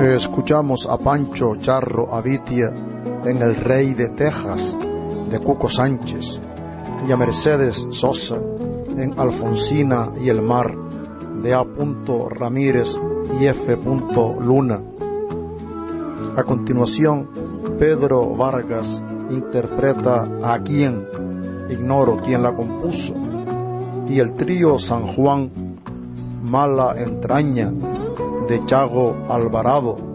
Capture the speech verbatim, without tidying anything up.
Escuchamos a Pancho Charro Avitia en El Rey de Texas, de Cuco Sánchez, y a Mercedes Sosa en Alfonsina y el Mar, de A. Ramírez y F. Luna. A continuación, Pedro Vargas interpreta A Quién, ignoro quién la compuso, y el trío San Juan, Mala Entraña, de Chago Alvarado.